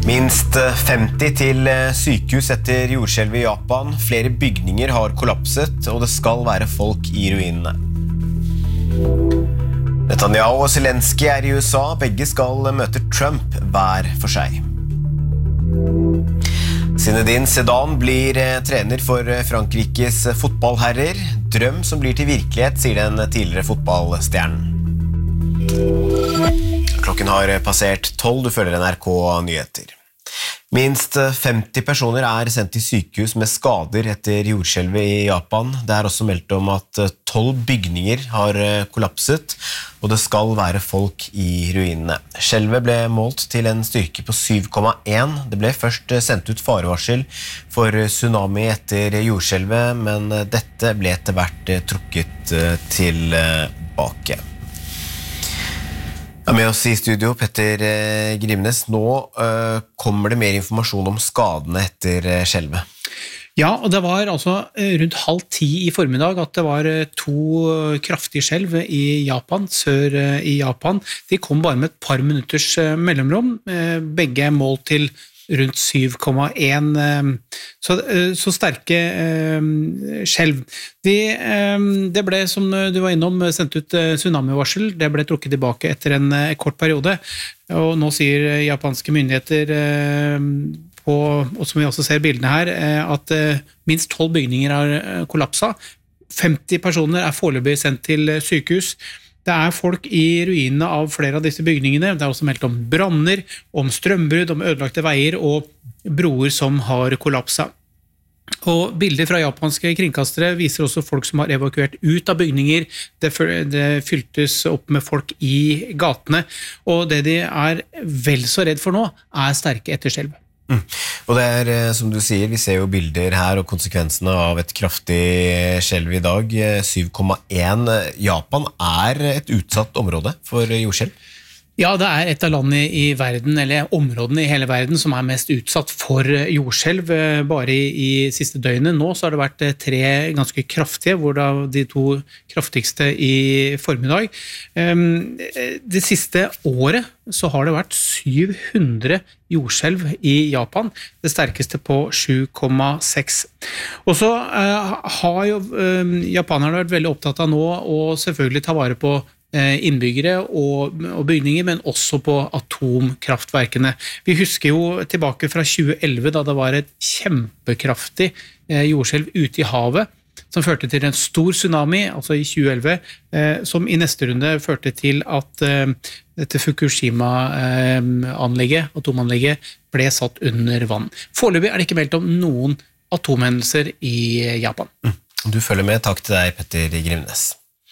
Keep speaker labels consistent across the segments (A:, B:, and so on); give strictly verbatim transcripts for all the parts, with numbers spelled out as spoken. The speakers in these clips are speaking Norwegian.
A: Minst femti til sykehus etter jordskjelv i Japan. Flere bygninger har kollapset, og det skal være folk i ruinene. Netanyahu og Zelensky er i U S A. Begge skal møte Trump hver for seg. Zinedine Zidane blir trener for Frankrikes fotballherrer. Drøm som blir til virkelighet, sier den tidligere fotballstjernen. Klokken har passert tolv, du følger N R K Nyheter. Minst femti personer er sendt til sykehus med skader etter jordskjelvet i Japan. Det er også meldt om at tolv bygninger har kollapset, og det skal være folk i ruinene. Skjelvet ble målt til en styrke på syv komma en. Det ble først sendt ut farevarsel for tsunami etter jordskjelvet, men dette ble etter hvert trukket tilbake. Ja, med oss i studio, Petter Grimnes. Nå uh, kommer det mer informasjon om skadene etter uh, skjelvet.
B: Ja, og det var altså rundt halv ti i formiddag at det var to kraftige skjelv i Japan, sør i Japan. De kom bare med et par minutters mellomrom, begge målt til rundt syv komma en, så, så sterke skjelv. De, det ble, som du var innom, sendt ut tsunamivarsel. Det ble trukket tilbake etter en kort periode, og nå sier japanske myndigheter på, og som vi også ser bildene her, at minst tolv bygninger har kollapset. femti personer er foreløpig sendt til sykehus. Det er folk i ruinene av flere av disse bygningene. Det er også meldt om branner, om strømbrudd, om ødelagte veier og broer som har kollapset. Og bilder fra japanske kringkastere viser også folk som har evakuert ut av bygninger. Det, det fyltes opp med folk i gatene, og det de er vel så redd for nå er sterke etterskjelv.
A: Mm. Og det er, som du sier, vi ser jo bilder her og konsekvensene av et kraftig skjelv i dag, syv komma en. Japan er et utsatt område for jordskjelv?
B: Ja, det er et av landene i verden, eller områdene i hele verden, som er mest utsatt for jordskjelv. Bare i, i siste døgnet nå så har det vært tre ganske kraftige, hvor da de to kraftigste i formiddag. Det siste året så har det vært syv hundre jordskjelv i Japan, det sterkeste på sju komma seks. Og så uh, har jo uh, japanerne vært veldig opptatt av nå å selvfølgelig ta vare på innbyggere og, og bygninger, men også på atomkraftverkene. Vi husker jo tilbake fra tjue elleve, da det var et kjempekraftig eh, jordskjelv ute i havet, som førte til en stor tsunami, altså i tjue elleve, eh, som i neste runde førte til at eh, dette Fukushima-anlegget, eh, atomanlegget, ble satt under vann. Foreløpig er det ikke meldt om noen atomhendelser i Japan.
A: Mm. Du følger med. Takk til deg, Petter Grimnes.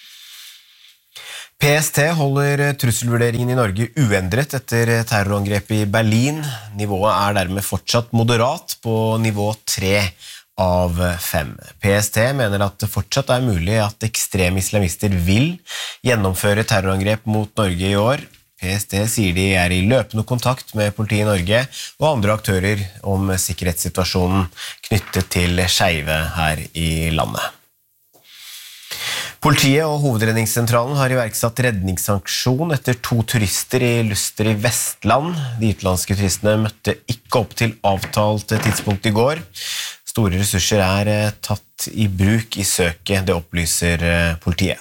A: P S T holder trusselvurderingen i Norge uendret etter terrorangrepet i Berlin. Nivået er dermed fortsatt moderat på nivå tre av fem. P S T mener at det fortsatt er mulig at ekstreme islamister vil gjennomføre terrorangrep mot Norge i år. P S T sier de er i løpende kontakt med politiet i Norge og andre aktører om sikkerhetssituasjonen knyttet til skeive her i landet. Politiet og Hovedredningssentralen har iverksatt redningssanksjon etter to turister i Luster i Vestland. De utenlandske turistene møtte ikke opp til avtalt tidspunkt i går. Store ressurser er tatt i bruk i søket, det opplyser politiet.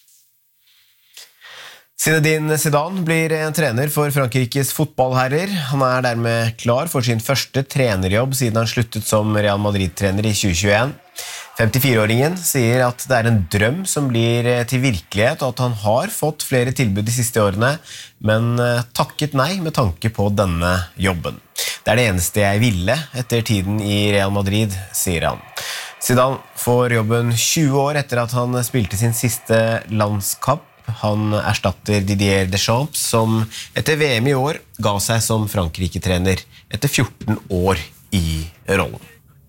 A: Zinedine Zidane blir en trener for Frankrikes fotballherrer. Han er dermed klar for sin første trenerjobb siden han sluttet som Real Madrid-trener i tjue tjueen. femtifire-åringen sier at det er en drøm som blir til virkelighet, og at han har fått flere tilbud de siste årene, men takket nei med tanke på denne jobben. Det er det eneste jeg ville etter tiden i Real Madrid, sier han. Zidane får jobben tjue år etter at han spilte sin siste landskamp. Han erstatter Didier Deschamps, som etter V M i år ga seg som Frankrike-trener etter fjorten år i rollen.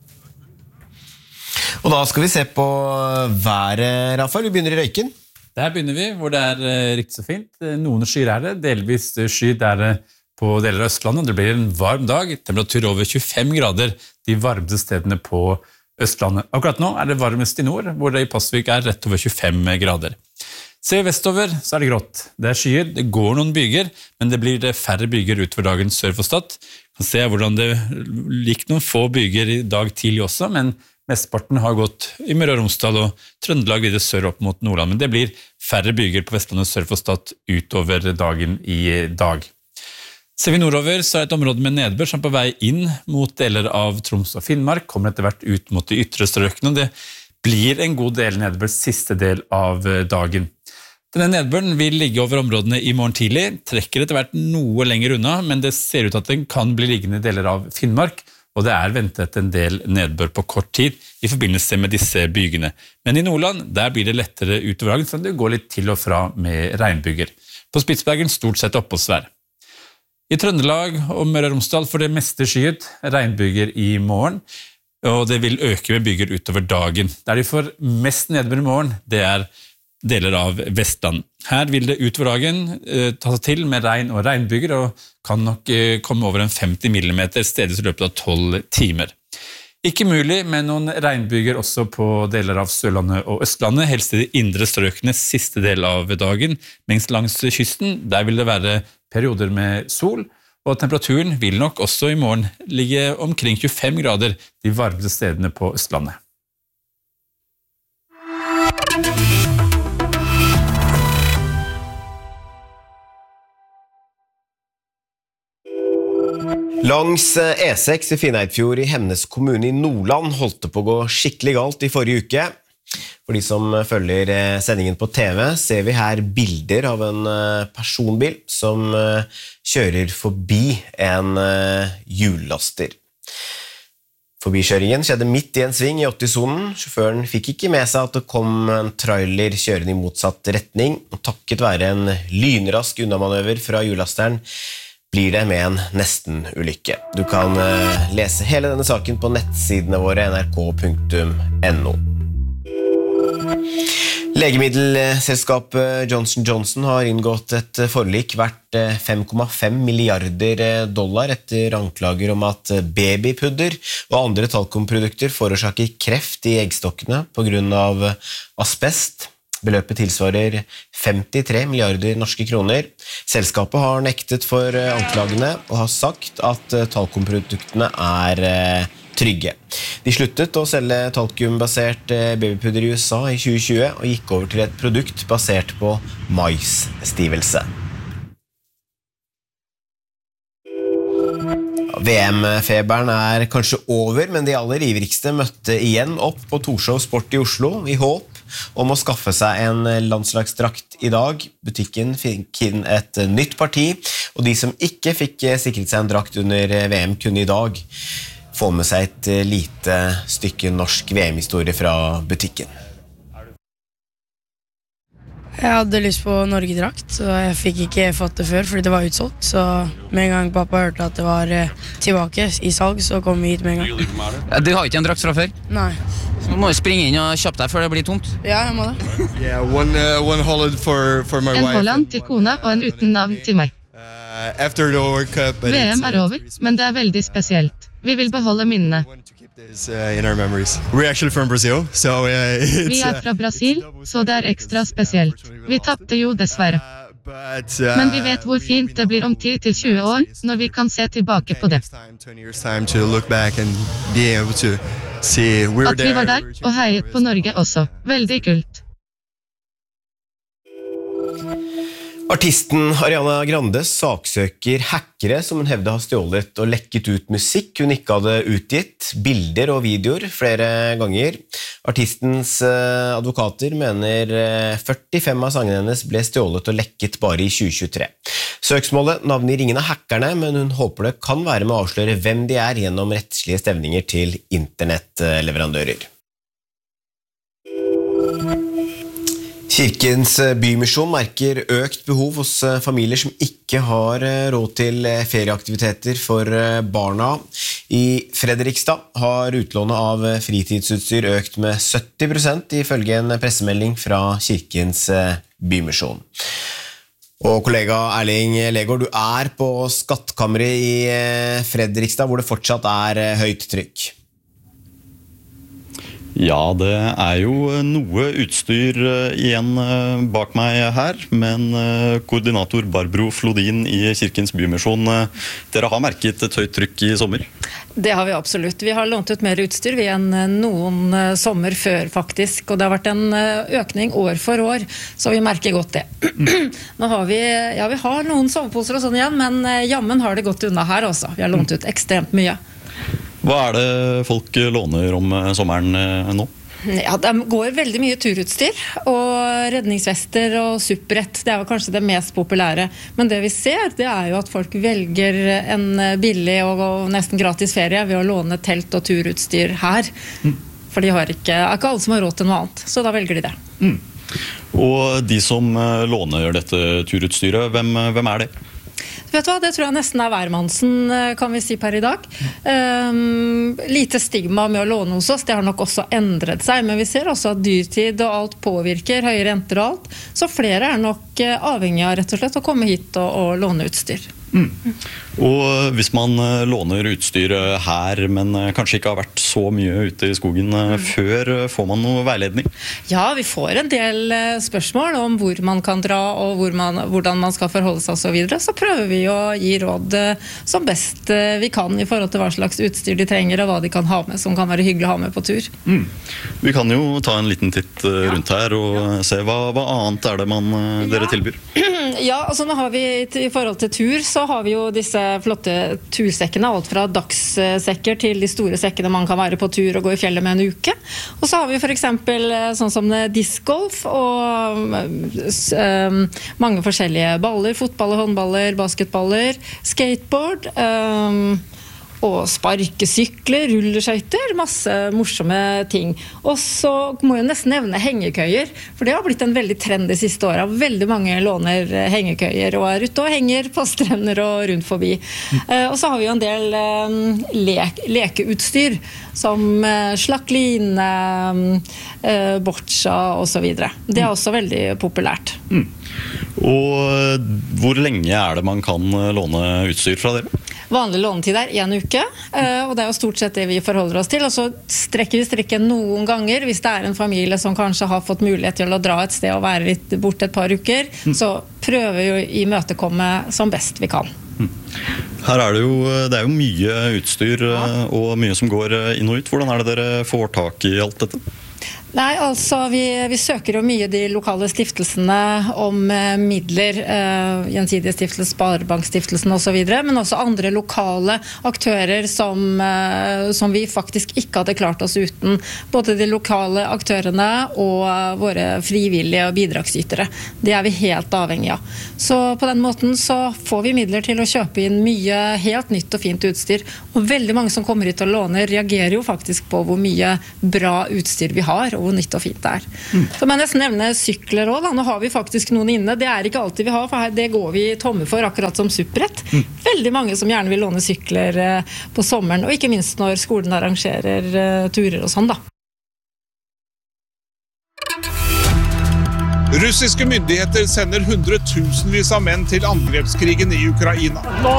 A: Og da skal vi se på været, Rafael. Vi begynner i Røyken.
C: Der begynner vi, hvor det er riktig så fint. Noen skyer er det, delvis skyet er det på deler av Østlandet. Det blir en varm dag, temperatur over tjuefem grader, de varmeste stedene på Østlandet. Akkurat nå er det varmest i nord, hvor det i Pasvik er rett over tjuefem grader. Ser vi vestover, så er det grått. Det er skyer, det går noen byger, men det blir færre byger utover dagen sør for Stad. Man ser hvordan det gikk noen få byger i dag tidlig også, men mesteparten har gått i Møre og Romsdal og Trøndelag videre sør opp mot Nordland, men det blir færre byger på Vestlandet sør for Stad utover dagen i dag. Ser vi nordover, så er det et område med nedbør som er på vei inn mot deler av Troms og Finnmark, kommer etter hvert ut mot de ytre strøkene, og det blir en god del nedbør siste del av dagen. Denne nedbøren vil ligge over områdene i morgen tidlig, trekker etter hvert noe lenger unna, men det ser ut at den kan bli liggende i deler av Finnmark, og det er ventet en del nedbør på kort tid i forbindelse med disse bygene. Men i Nordland, der blir det lettere utover dagen, så det går litt til og fra med regnbyger. På Spitsbergen stort sett oppholdsvær. I Trøndelag og Møre og Romsdal får det meste skyet, regnbyger i morgen, og det vil øke med byger utover dagen. Der de får mest nedbør i morgen, det er deler av Vestland. Her vil det utover dagen eh, ta seg til med regn og regnbyger, og kan nok eh, komme over en femti millimeter stedvis i løpet av tolv timer. Ikke mulig med noen regnbyger også på deler av Sørlandet og Østlandet, helst i de indre strøkene siste del av dagen, mens langs kysten, der vil det være perioder med sol, og temperaturen vil nok også i morgen ligge omkring tjuefem grader de varmeste stedene på Østlandet.
A: Langs E seks i Finnheidfjord i Hemnes kommune i Nordland holdt det på å gå skikkelig galt i forrige uke. For de som følger sendingen på T V, ser vi her bilder av en personbil som kjører forbi en hjullaster. Forbikjøringen skjedde midt i en sving i åtti-sonen. Sjåføren fikk ikke med seg at det kom en trailer kjørende i motsatt retning, og takket være en lynrask unnamanøver fra hjullasteren blir det med en nesten-ulykke. Du kan lese hele denne saken på nettsidene våre n r k punktum n o. Legemiddelselskapet Johnson og Johnson har inngått et forlik verdt fem komma fem milliarder dollar etter anklager om at babypudder og andre talkumprodukter forårsaker kreft i eggstokkene på grunn av asbest. Beløpet tilsvarer femtitre milliarder norske kroner. Selskapet har nektet for anklagene og har sagt at talkumproduktene er trygge. De sluttet å selge talkumbasert babypudder i U S A i tjue tjue og gikk over til et produkt basert på maisstivelse. V M-feberen er kanskje over, men de aller ivrigste møtte igjen opp på Torshov Sport i Oslo i håp om å skaffe seg en landslagsdrakt i dag. Butikken fikk inn et nytt parti, og de som ikke fikk sikret seg en drakt under V M kunne i dag få med seg et lite stykke norsk V M-historie fra butikken.
D: Jeg hadde lyst på Norge-drakt, så jeg fikk ikke fått det før fordi det var utsolgt. Så med en gang pappa hørte at det var tilbake i salg, så kom vi hit med en gang.
E: Du har ikke en drakt fra før?
D: Nei.
E: Så må du springe inn og kjappe deg før det blir tomt.
D: Ja, jeg må det.
F: Yeah, one, uh, one Holland for, for my
G: En
F: wife.
G: Holland til kona og en uten navn til meg.
F: Uh, after the World Cup.
G: V M er over, men det er veldig spesielt. Vi vil beholde minnene.
F: This, uh, in our memories. We're actually from Brazil, so uh, it's,
G: Vi er fra Brasil, så det er ekstra spesielt. Vi tappte jo dessverre.
F: uh, but, uh,
G: Men vi vet hvor fint det blir om ti til tjue år, når vi kan se tilbake på det.
F: twenty years time to look back and be able to see we were
G: At vi var der
F: there.
G: og heiet på Norge også. Veldig kult.
A: Artisten Ariana Grande saksøker hackere som hun hevde har stjålet og lekket ut musikk hun ikke hadde utgitt, bilder og videoer flere ganger. Artistens advokater mener førtifem av sangene hennes ble stjålet og lekket bare i tjue tjuetre. Søksmålet navngir ingen av hackerne, men hun håper det kan være med å avsløre hvem de er gjennom rettslige stevninger til internettleverandører. Kirkens Bymisjon merker økt behov hos familier som ikke har råd til ferieaktiviteter for barna. I Fredrikstad har utlånet av fritidsutstyr økt med sytti prosent ifølge en pressemelding fra Kirkens Bymisjon. Og kollega Erling Legård, du er på Skattkammeret i Fredrikstad, hvor det fortsatt er høyt trykk.
H: Ja, det er jo noe utstyr igjen bak meg her, men koordinator Barbro Flodin i Kirkens Bymisjon, dere har merket et høyt trykk i sommer?
I: Det har vi absolutt. Vi har lånt ut mer utstyr vi enn noen sommer før faktisk, og det har vært en økning år for år, så vi merker godt det. Nå har vi, ja vi har noen soveposer og sånn igjen, men jammen har det gått unna her også. Vi har lånt ut ekstremt mye.
H: Hva er det folk låner om sommeren nå?
I: Ja, det går veldig mye turutstyr, og redningsvester og supprett. Det er jo kanskje det mest populære. Men det vi ser, det er jo at folk velger en billig og nesten gratis ferie ved å låne telt og turutstyr her. Mm. For de har ikke, er ikke alle som har råd til noe annet, så da velger de det.
H: Mm. Og de som låner dette turutstyret, hvem, hvem er det?
I: Vet du hva, det tror jeg nesten er hvermannsen, kan vi si per i dag. Um, lite stigma med å låne hos oss, det har nok også endret seg, men vi ser også at dyrtid og alt påvirker, høye renter og alt, så flere er nok avhengig av rett og slett å komme hit og, og låne utstyr.
H: Mm. Og hvis man låner utstyr her, men kanskje ikke har vært så mye ute i skogen mm. før, får man noe veiledning?
I: Ja, vi får en del spørsmål om hvor man kan dra og hvor man, hvordan man skal forholde seg og så videre. Så prøver vi å gi råd som best vi kan i forhold til hva slags utstyr de trenger og hva de kan ha med, som kan være hyggelig å ha med på tur.
H: Mm. Vi kan jo ta en liten titt rundt her og ja. se hva, hva annet er det man, dere ja. tilbyr?
I: Ja, altså nå har vi i forhold til tur, så har vi jo disse flotte tursekkene, alt fra dagssekker til de store sekkene man kan være på tur og gå i fjellet med en uke. Og så har vi for eksempel sånn som discgolf og um, mange forskjellige baller, fotballer, håndballer, basketballer, skateboard, um, og sparkesykler, rulleskøyter, masse morsomme ting. Og så må jeg nesten nevne hengekøyer, for det har blitt en veldig trend de siste årene. Veldig mange låner hengekøyer og er ute og henger på strender og rundt forbi. Mm. Uh, og så har vi jo en del um, le lekeutstyr, som uh, slakline, uh, boccia og så videre. Det er også veldig populært.
H: Mm. Og hvor lenge er det man kan låne utstyr fra dere?
I: Vanlig lånetid er en uke, og det er jo stort sett det vi forholder oss til. Og så strekker vi strikken noen ganger, hvis det er en familie som kanskje har fått mulighet til å dra et sted og være litt borte et par uker, mm. så prøver vi å imøtekomme som best vi kan.
H: Mm. Her er det jo, det er jo mye utstyr ja. og mye som går inn og ut. Hvordan er det dere får tak i alt dette?
I: Nei, altså vi, vi søker jo mye de lokale stiftelsene om eh, midler, eh, Gjensidige stiftelse, Sparebankstiftelsen og så videre, men også andre lokale aktører som, eh, som vi faktisk ikke hadde klart oss uten. Både de lokale aktørene og eh, våre frivillige og bidragsytere. Det er vi helt avhengig av. Så på den måten så får vi midler til å kjøpe inn mye helt nytt og fint utstyr. Og veldig mange som kommer hit og låner reagerer jo faktisk på hvor mye bra utstyr vi har, og hvor nytt og fint det er. Mm. Så må jeg nesten nevne sykler også, da. Nå har vi faktisk noen inne. Det er ikke alltid vi har, for her, det går vi tomme for, akkurat som supprett. Mm. Veldig mange som gjerne vil låne sykler eh, på sommeren, og ikke minst når skolen arrangerer eh, turer og sånn, da.
J: Russiske myndigheter sender hundretusenvis av menn til angrepskrigen i Ukraina.
K: Nå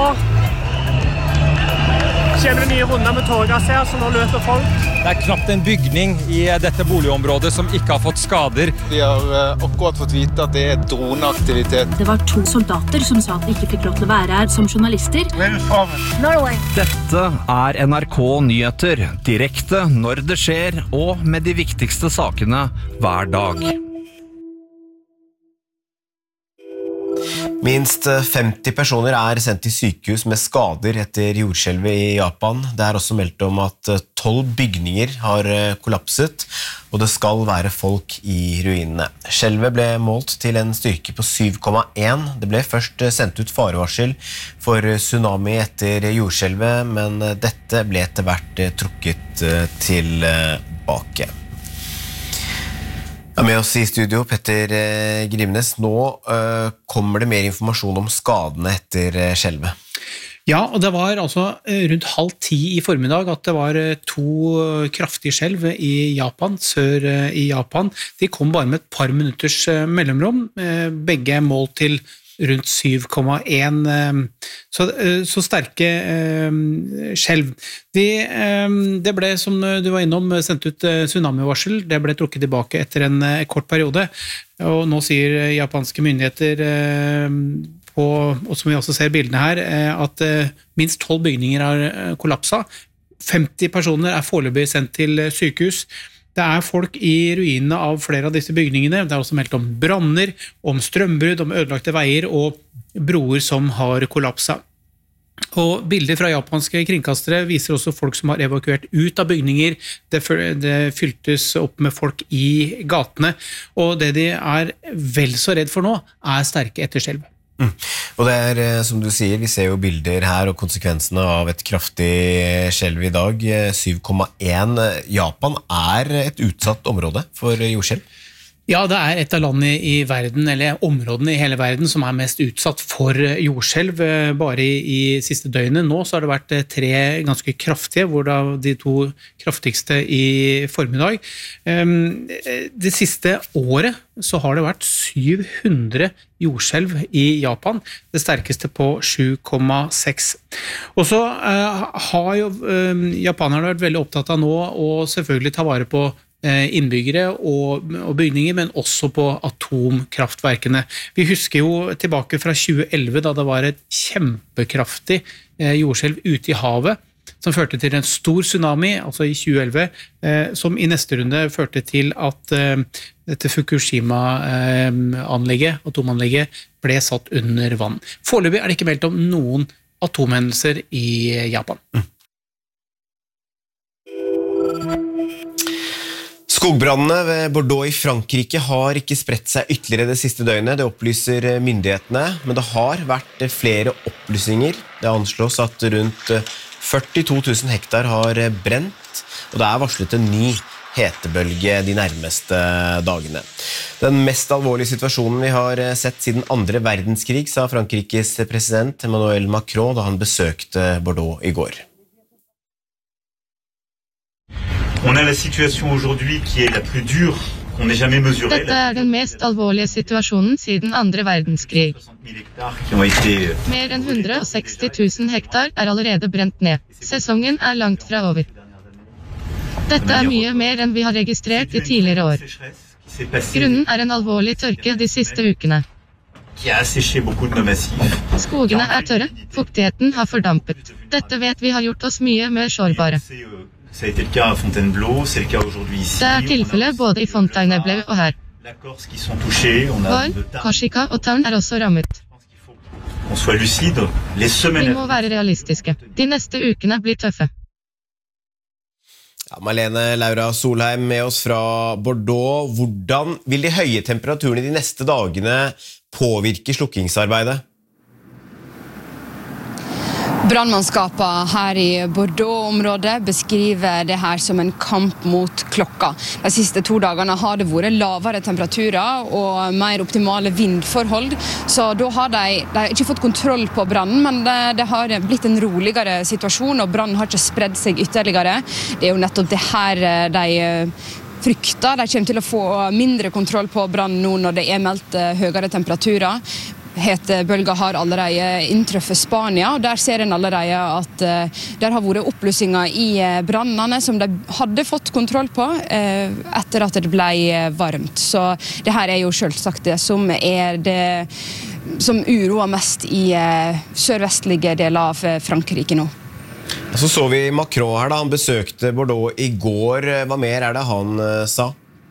K: kjenner vi nye runder med tårgass her, så nå løper folk.
L: Det er knapt en bygning i dette boligområdet som ikke har fått skader.
M: Vi har akkurat fått vite at det er droneaktivitet.
N: Det var to soldater som sa at de ikke fikk lov til å være her som journalister.
O: Norway. Dette er N R K Nyheter, direkte når det skjer, og med de viktigste sakene hver dag.
A: Minst femti personer er sendt til sykehus med skader etter jordskjelvet i Japan. Det er også meldt om at tolv bygninger har kollapset, og det skal være folk i ruinene. Skjelvet ble målt til en styrke på syv komma en. Det ble først sendt ut farevarsel for tsunami etter jordskjelvet, men dette ble etter hvert trukket tilbake. Ja, med oss i studio, Petter Grimnes. Nå uh, kommer det mer informasjon om skadene etter uh, skjelvet.
B: Ja, og det var altså rundt halv ti i formiddag at det var to kraftige skjelv i Japan, sør i Japan. De kom bare med et par minutters mellomrom, begge målt til rundt syv komma en, så, så sterke skjelv. De, det ble, som du var innom, sendt ut tsunamivarsel, det ble trukket tilbake etter en kort periode, og nå sier japanske myndigheter på, og som vi også ser bildene her, at minst tolv bygninger har kollapset. femti personer er foreløpig sendt til sykehus. Det er folk i ruinene av flere av disse bygningene. Det er også meldt om branner, om strømbrudd, om ødelagte veier og broer som har kollapset. Og bilder fra japanske kringkastere viser også folk som har evakuert ut av bygninger. Det, det fyltes opp med folk i gatene, og det de er vel så redd for nå, er sterke etterskjelv.
A: Mm. Og det er, som du sier, vi ser jo bilder her og konsekvensene av et kraftig skjelv i dag, syv komma en. Japan er et utsatt område for jordskjelv.
B: Ja, det er et av landene i verden, eller områdene i hele verden, som er mest utsatt for jordskjelv. Bare i, i siste døgnet nå så har det vært tre ganske kraftige, hvor da de to kraftigste i formiddag. Det siste året så har det vært syv hundre jordskjelv i Japan, det sterkeste på sju komma seks. Og så uh, har jo uh, japanerne vært veldig opptatt av nå å selvfølgelig ta vare på innbyggere og, og bygninger, men også på atomkraftverkene. Vi husker jo tilbake fra tjue elleve, da det var et kjempekraftig eh, jordskjelv ute i havet, som førte til en stor tsunami, altså i tjue elleve, eh, som i neste runde førte til at eh, dette Fukushima-anlegget, eh, atomanlegget, ble satt under vann. Foreløpig er det ikke meldt om noen atomhendelser i Japan. Mm.
A: Skogbrandene ved Bordeaux i Frankrike har ikke spredt seg ytterligere det siste døgnet, det opplyser myndighetene, men det har vært flere opplysninger. Det anslås at rundt førtito tusen hektar har brent, og det er varslet en ny hetebølge de nærmeste dagene. Den mest alvorlige situasjonen vi har sett siden andre verdenskrig, sa Frankrikes president Emmanuel Macron da han besøkte Bordeaux i går.
P: On a la situation aujourd'hui qui est la plus dure qu'on ait jamais mesurée.
G: Dette er den mest alvorlige situasjonen siden andre verdenskrig. Mer enn hundre og seksti tusen hektar er allerede brent ned. Sesongen er langt fra over. Dette er mye mer enn vi har registrert i tidligere år. Grunnen er en alvorlig tørke de siste ukene. Skogene er tørre, fuktigheten har fordampet. Dette vet vi har gjort oss mye mer sårbare.
P: Ça a été le cas à Fontainebleau, c'est le cas aujourd'hui ici.
G: Det er tilfellet både i Fontainebleau og her. Var, Korsika og Tarn er også rammet.
P: On soit lucide, les semaines...
G: Vi må være realistiske. De neste ukene blir tøffe.
A: Ja, Marlene Laura Solheim med oss fra Bordeaux. Hvordan vil de høye temperaturene de neste dagene påvirke slukkingsarbeidet?
Q: Brannmannskapet her i Bordeaux-området beskriver det her som en kamp mot klokka. De siste to dagene har det vært lavere temperaturer og mer optimale vindforhold, så da har de, de har ikke fått kontroll på brannen, men det, det har blitt en roligere situasjon, og brannen har ikke spredd seg ytterligere. Det er jo nettopp det her de frykter. De kommer til å få mindre kontroll på brannen nå når det er meldt høyere temperaturer. Hetebølger har allerede inntreffet Spania, og der ser en allerede at uh, der har vært oppblussinger i uh, brannene som de hadde fått kontroll på uh, etter at det ble uh, varmt. Så det her er jo selvsagt det som er det som uroer mest i uh, sørvestlige deler av uh, Frankrike nå.
A: Så så vi Macron her da, han besøkte Bordeaux i går. Hva mer er det han uh, sa?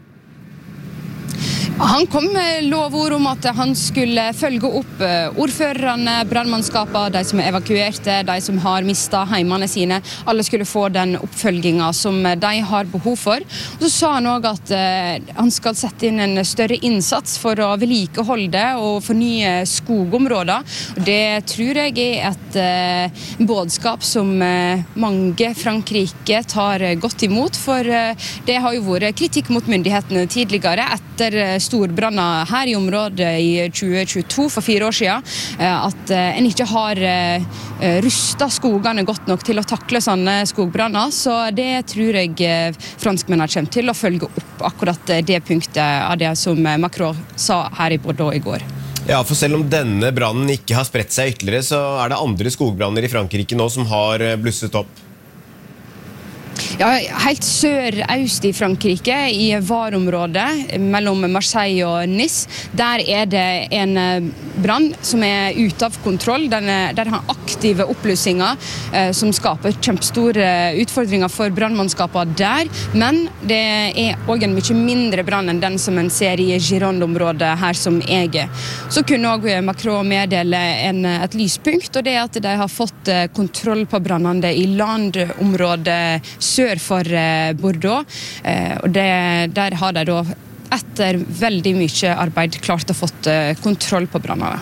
Q: Han kom med lovord om at han skulle følge opp ordførerne, brannmannskapene, de som er evakuerte, de som har mistet heimene sine. Alle skulle få den oppfølgingen som de har behov for. Og så sa han også at han skal sette inn en større innsats for å vedlikeholde og fornye skogområder. Det tror jeg er et budskap som mange Frankrike tar godt imot, for det har jo vært kritikk mot myndighetene tidligere etter storbranner her i området i tjue tjueto, for fire år siden, at en ikke har rustet skogene godt nok til å takle sånne skogbranner, så det tror jeg franskmennene kommer til å følge opp akkurat det punktet av det som Macron sa her i Bordeaux i går.
A: Ja, for selv om denne brannen ikke har spredt seg ytterligere, så er det andre skogbranner i Frankrike nå som har blusset opp.
Q: Ja, helt sør-øst i Frankrike, i Var-området, mellom Marseille og Nice, der er det en brann som er ute av kontroll. Den er, der har aktive opplysinger eh, som skaper kjempestore utfordringer for brannmannskapene der, men det er også en mye mindre brann enn den som en ser i Gironde-området her som jeg er. Så kunne også Macron meddele en, et lyspunkt, og det er at de har fått kontroll på brannene i landområdet sør for Bordeaux, og det, der har de da etter veldig mye arbeid klart å fått kontroll på brannene.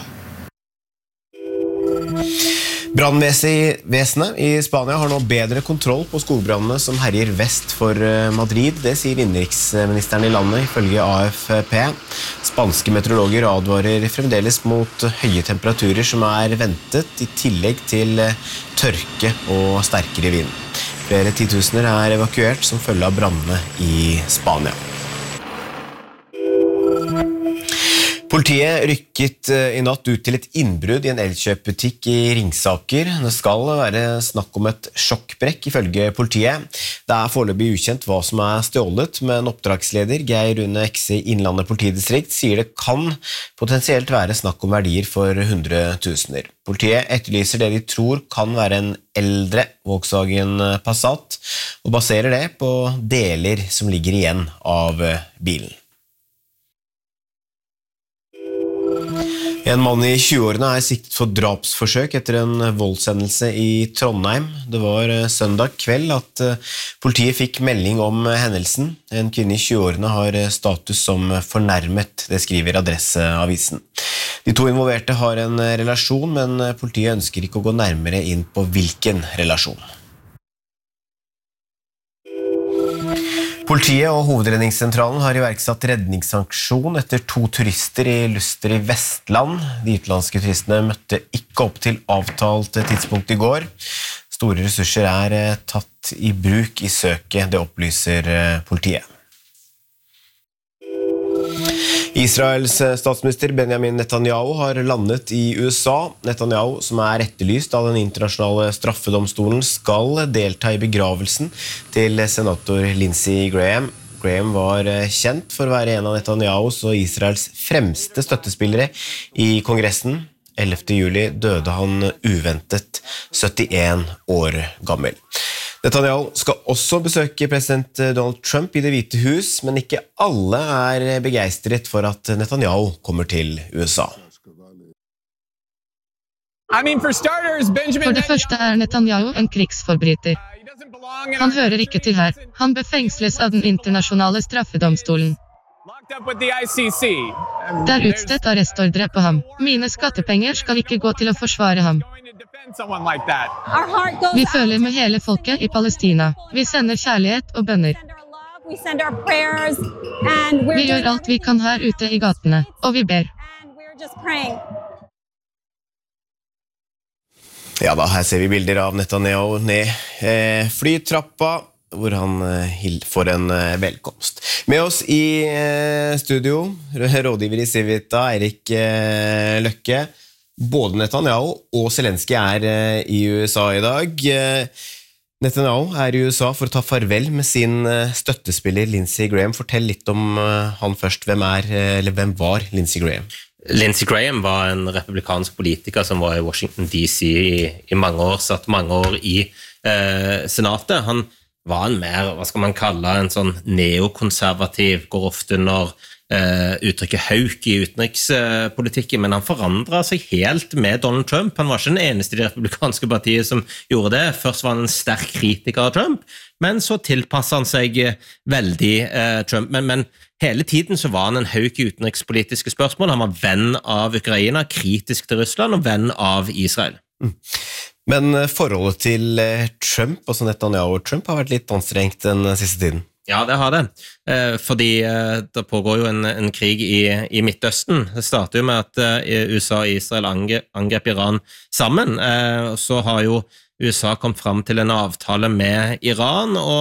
A: Brannvesenet i Spania har nå bedre kontroll på skogbrannene som herjer vest for Madrid. Det sier innenriksministeren i landet ifølge A F P. Spanske meteorologer advarer fremdeles mot høye temperaturer som er ventet, i tillegg til tørke og sterkere vind. Flere titusener er evakuert som følge av brannene i Spania. Politiet rykket i natt ut til et innbrudd i en elkjøpbutikk i Ringsaker. Det skal være snakk om et sjokkbrekk ifølge politiet. Det er foreløpig ukjent hva som er stjålet, men oppdragsleder Geir Rune Ekse i Innlandet politidistrikt sier det kan potensielt være snakk om verdier for hundretusener. Politiet etterlyser det de tror kan være en eldre Volkswagen Passat, og baserer det på deler som ligger igjen av bilen. En mann i tjueårene er siktet for drapsforsøk etter en voldshendelse i Trondheim. Det var søndag kveld at politiet fikk melding om hendelsen. En kvinne i tjueårene har status som fornærmet, det skriver Adresseavisen. De to involverte har en relasjon, men politiet ønsker ikke å gå nærmere inn på hvilken relasjon. Politiet og Hovedredningssentralen har iverksatt redningssanksjon etter to turister i Luster i Vestland. De utenlandske turistene møtte ikke opp til avtalt tidspunkt i går. Store ressurser er tatt i bruk i søket, det opplyser politiet. Israels statsminister Benjamin Netanyahu har landet i U S A. Netanyahu, som er etterlyst av den internasjonale straffedomstolen, skal delta i begravelsen til senator Lindsey Graham. Graham var kjent for å være en av Netanyahus og Israels fremste støttespillere i Kongressen. ellevte juli døde han uventet, syttien år gammel. Netanyahu skal også besøke president Donald Trump i Det hvite hus, men ikke alle er begeistret for at Netanyahu kommer til U S A.
G: For det første er Netanyahu en krigsforbryter. Han hører ikke til her. Han befengsles av den internasjonale straffedomstolen. Det er utstedt arrestordre på ham. Mine skattepenger skal ikke gå til å forsvare ham. Vi føler med hele folket i Palestina. Vi sender kjærlighet og bønner. Vi gjør alt vi kan her ute i gatene, og vi ber.
A: Ja da, her ser vi bilder av Netanyahu ned eh, flytrappa, hvor han eh, får en eh, velkomst. Med oss i eh, studio, rådgiver i Civita, Eirik eh, Løkke. Både Netanyahu og Zelensky er eh, i U S A i dag. Eh, Netanyahu er i U S A for å ta farvel med sin eh, støttespiller Lindsey Graham. Fortell litt om eh, han først. Hvem er, eh, eller hvem var Lindsey Graham?
R: Lindsey Graham var en republikansk politiker som var i Washington D C i, i mange år, satt mange år i eh, senatet. Han var en mer, hva skal man kalle, en sånn neokonservativ, går ofte under eh, uttrykket hauk i utenrikspolitikken, men han forandret seg helt med Donald Trump. Han var ikke den eneste i det republikanske partiet som gjorde det. Først var han en sterk kritiker av Trump, men så tilpasset han seg veldig eh, Trump. Men, men hele tiden så var han en hauk i utenrikspolitiske spørsmål. Han var venn av Ukraina, kritisk til Russland og venn av Israel.
A: Mm. Men forholdet til Trump, altså Netanyahu og Trump, har vært litt anstrengt den siste tiden.
R: Ja, det har det. Eh, fordi eh, det pågår jo en, en krig i, i Midtøsten. Det starter jo med at eh, U S A og Israel angrep, angrep Iran sammen. Eh, så har jo U S A kommet frem til en avtale med Iran, og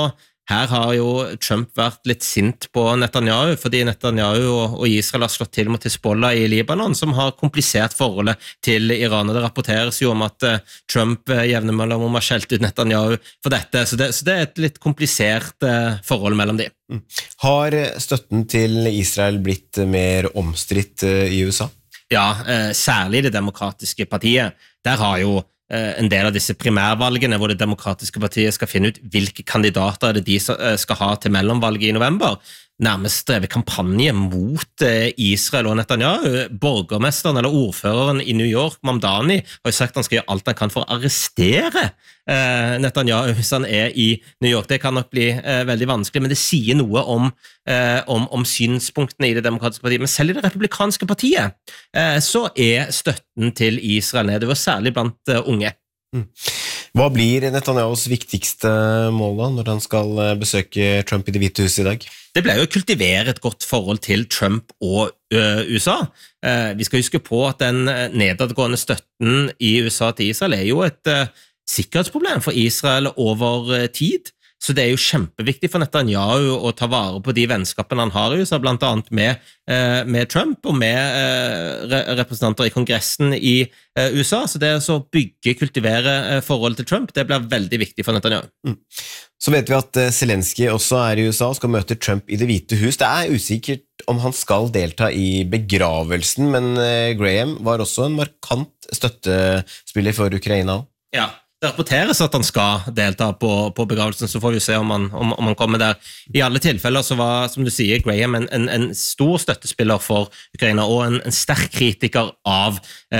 R: her har jo Trump vært litt sint på Netanyahu, fordi Netanyahu og Israel har slått til mot Hezbollah i Libanon, som har komplisert forholdet til Iran, og det rapporteres jo om at Trump jevner mellom om å ha skjelt ut Netanyahu for dette, så det, så det er et litt komplisert forhold mellom de.
A: Har støtten til Israel blitt mer omstridt i U S A?
R: Ja, særlig det demokratiske partiet. Der har jo en del av disse primærvalgene hvor det demokratiske partiet skal finne ut hvilke kandidater det de skal ha til mellomvalget i november, nærmest drevet kampanje mot Israel og Netanyahu. Borgermesteren eller ordføreren i New York, Mamdani, har jo sagt at han skal gjøre alt han kan for å arrestere Netanyahu hvis han er i New York. Det kan nok bli veldig vanskelig, men det sier noe om, om, om synspunktene i det demokratiske partiet. Men selv i det republikanske partiet så er støtten til Israel nedover, særlig blant unge.
A: Hva blir Netanyahus viktigste mål da, når han skal besøke Trump i Det hvite huset i dag?
R: Det ble jo å kultivere et godt forhold til Trump og U S A. Vi skal huske på at den nedadgående støtten i U S A til Israel er jo et sikkerhetsproblem for Israel over tid. Så det er jo kjempeviktig for Netanyahu å ta vare på de vennskapene han har i U S A, blant annet med, med Trump og med representanter i kongressen i U S A. Så det å bygge, kultivere forholdet til Trump, det blir veldig viktig for Netanyahu.
A: Mm. Så vet vi at Zelensky også er i U S A og skal møte Trump i Det hvite hus. Det er usikkert om han skal delta i begravelsen, men Graham var også en markant støttespiller for Ukraina.
R: Ja. Det rapporteres at han skal delta på, på begravelsen, så får vi se om han, om, om han kommer der. I alle tilfeller så var, som du sier, Graham en, en, en stor støttespiller for Ukraina, og en, en sterk kritiker av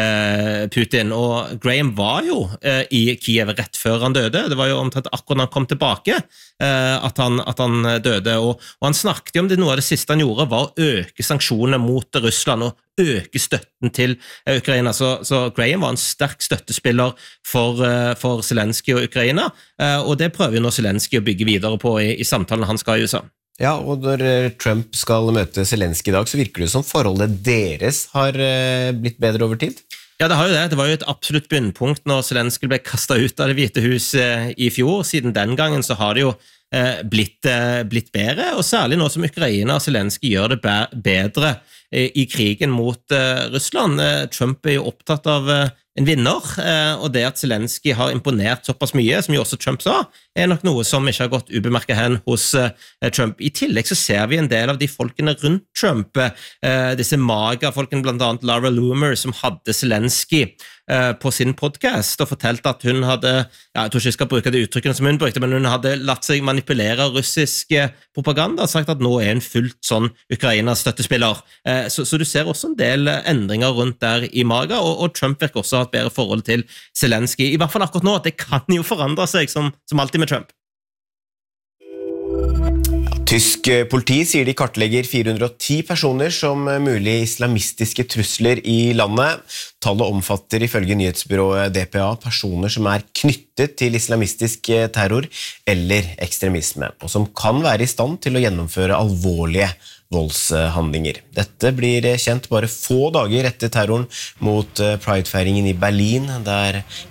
R: eh, Putin. Og Graham var jo eh, i Kiev rett før han døde. Det var jo omtrent akkurat han kom tilbake eh, at, han, at han døde. Og, og han snakket jo om det, noe av det siste han gjorde var å øke sanksjonene mot Russland, og øke støtten til Ukraina. Så, så Graham var en sterk støttespiller for, for Zelensky og Ukraina, og det prøver jo nå Zelensky å bygge videre på i, i samtalen han skal i U S A.
A: Ja, og når Trump skal møte Zelensky i dag, så virker det som forholdet deres har blitt bedre over tid.
R: Ja, det har jo det. Det var jo et absolutt bunnpunkt når Zelensky ble kastet ut av Det hvite hus i fjor. Siden den gangen så har det jo blitt, blitt bedre, og særlig nå som Ukraina og Zelensky gjør det bedre i krigen mot Russland. Trump er jo opptatt av en vinner, og det at Zelensky har imponert såpass mye, som jo også Trump sa, er nok noe som ikke har gått ubemerket hen hos Trump. I tillegg så ser vi en del av de folkene rundt Trump, disse maga-folkene, blant annet Laura Loomer, som hadde Zelensky på sin podcast og fortalte at hun hadde, ja, jeg tror ikke jeg skal bruke det uttrykkene som hun brukte, men hun hadde latt seg manipulere av russisk propaganda og sagt at nå er hun fullt sånn Ukrainas støttespiller. Så, så du ser også en del endringer rundt der i maga, og, og Trump virker også ha et bedre forhold til Zelensky. I hvert fall akkurat nå, at det kan jo forandre seg som, som alltid med Trump.
A: Tysk politi sier de kartlegger fire hundre og ti personer som mulig islamistiske trusler i landet. Tallet omfatter ifølge nyhetsbyrået D P A personer som er knyttet til islamistisk terror eller ekstremisme, og som kan være i stand til å gjennomføre alvorlige voldshandlinger. Dette blir kjent bare få dager etter terroren mot Pride-feiringen i Berlin, der